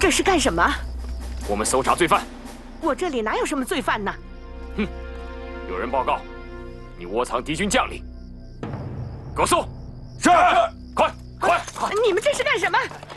这是干什么？ 我们搜查罪犯。 我这里哪有什么罪犯呢？ 哼！有人报告，你窝藏敌军将领，给我搜！ 是， 快！ 你们这是干什么？